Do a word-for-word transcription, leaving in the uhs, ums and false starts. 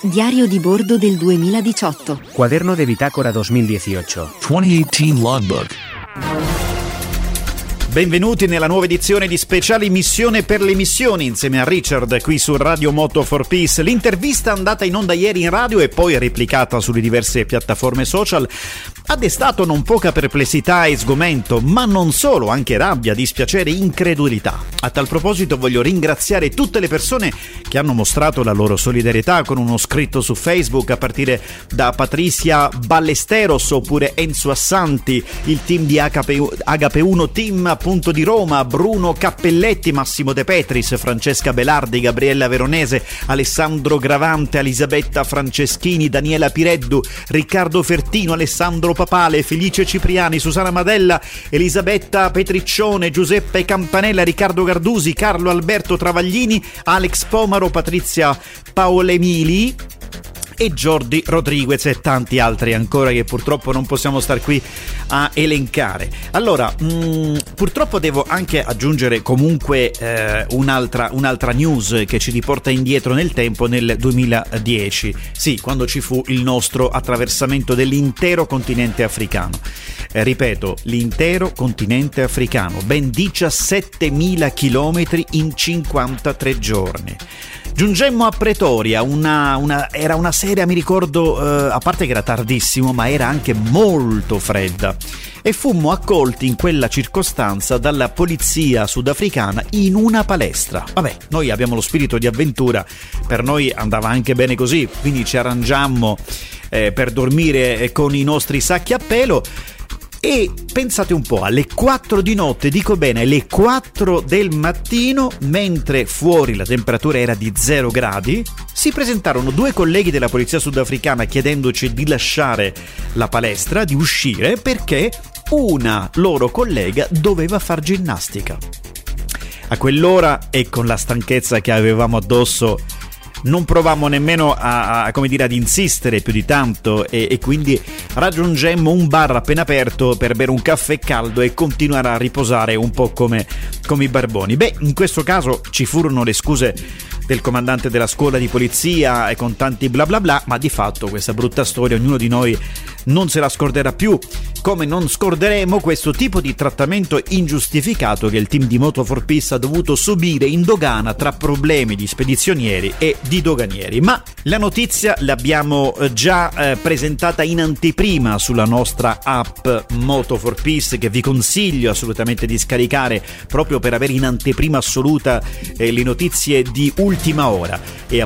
Diario di bordo del duemiladiciotto. Cuaderno de bitácora duemiladiciotto. duemiladiciotto Logbook. Benvenuti nella nuova edizione di Speciali Missione per le Missioni insieme a Richard qui su Radio Moto for Peace. L'intervista andata in onda ieri in radio e poi replicata sulle diverse piattaforme social ha destato non poca perplessità e sgomento, ma non solo, anche rabbia, dispiacere, incredulità. A tal proposito voglio ringraziare tutte le persone che hanno mostrato la loro solidarietà con uno scritto su Facebook, a partire da Patricia Ballesteros oppure Enzo Assanti, il team di Agape uno Team appunto di Roma, Bruno Cappelletti, Massimo De Petris, Francesca Belardi, Gabriella Veronese, Alessandro Gravante, Elisabetta Franceschini, Daniela Pireddu, Riccardo Fertino, Alessandro Papale, Felice Cipriani, Susana Madella, Elisabetta Petriccione, Giuseppe Campanella, Riccardo Gardusi, Carlo Alberto Travaglini, Alex Pomaro, Patrizia Paolemili e Jordi Rodriguez e tanti altri ancora che purtroppo non possiamo star qui a elencare. Allora, mh, purtroppo devo anche aggiungere comunque eh, un'altra, un'altra news che ci riporta indietro nel tempo, nel duemiladieci, sì, quando ci fu il nostro attraversamento dell'intero continente africano. Eh, ripeto, l'intero continente africano, ben diciassettemila chilometri in cinquantatré giorni. Giungemmo a Pretoria, una, una, era una sera, mi ricordo, eh, a parte che era tardissimo, ma era anche molto fredda. E fummo accolti in quella circostanza dalla polizia sudafricana in una palestra. Vabbè, noi abbiamo lo spirito di avventura, per noi andava anche bene così, quindi ci arrangiammo eh, per dormire con i nostri sacchi a pelo. E pensate un po', alle quattro di notte, dico bene, alle quattro del mattino, mentre fuori la temperatura era di zero gradi, si presentarono due colleghi della polizia sudafricana chiedendoci di lasciare la palestra, di uscire, perché una loro collega doveva far ginnastica. A quell'ora e con la stanchezza che avevamo addosso non provammo nemmeno a, a come dire ad insistere più di tanto e, e quindi raggiungemmo un bar appena aperto per bere un caffè caldo e continuare a riposare un po' come, come i barboni. Beh, in questo caso ci furono le scuse del comandante della scuola di polizia e con tanti bla bla bla, ma di fatto questa brutta storia ognuno di noi non se la scorderà più, come non scorderemo questo tipo di trattamento ingiustificato che il team di Moto for Peace ha dovuto subire in dogana tra problemi di spedizionieri e di doganieri. Ma la notizia l'abbiamo già eh, presentata in anteprima sulla nostra app Moto for Peace, che vi consiglio assolutamente di scaricare proprio per avere in anteprima assoluta eh, le notizie di ultima ora. E